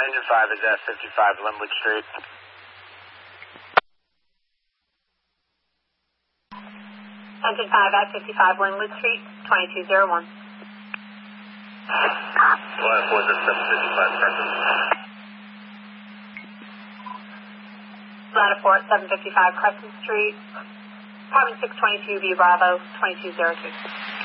Engine 5 is at 55 Linwood Street. Engine 5 at 55 Linwood Street, 2201. Last was at 755 Crescent. Ladder 4 at 755 Crescent Street. Apartment 622 B Bravo, 2202.